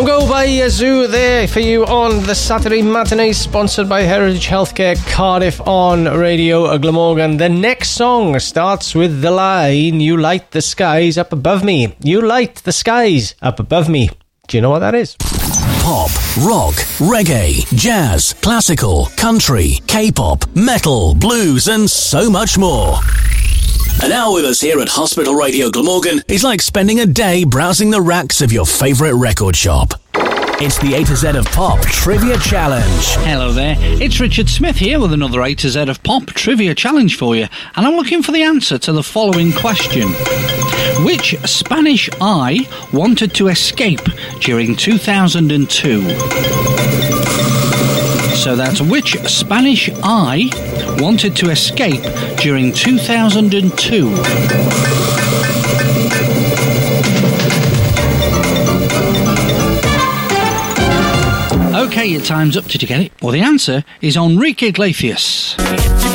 Don't Go by Yazoo there for you on the Saturday matinee, sponsored by Heritage Healthcare Cardiff on Radio Glamorgan. The next song starts with the line, "You light the skies up above me." You light the skies up above me. Do you know what that is? Pop, rock, reggae, jazz, classical, country, K-pop, metal, blues and so much more. An hour with us here at Hospital Radio Glamorgan is like spending a day browsing the racks of your favourite record shop. It's the A to Z of Pop Trivia Challenge. Hello there, it's Richard Smith here with another A to Z of Pop Trivia Challenge for you, and I'm looking for the answer to the following question. Which Spanish eye wanted to escape during 2002? So that's which Spanish eye wanted to escape during 2002? Okay, your time's up. Did you get it? Well, the answer is Enrique Iglesias.